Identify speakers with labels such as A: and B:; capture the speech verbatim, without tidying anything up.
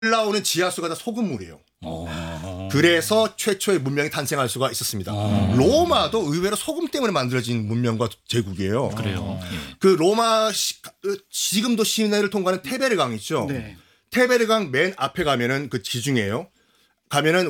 A: 올라오는 지하수가 다 소금물이에요.
B: 어.
A: 그래서 최초의 문명이 탄생할 수가 있었습니다.
B: 어.
A: 로마도 의외로 소금 때문에 만들어진 문명과 제국이에요.
B: 그래요. 예.
A: 그 로마 시, 지금도 시내를 통과하는 테베르강 있죠.
C: 네.
A: 테베르강 맨 앞에 가면은 그 지중해예요. 가면은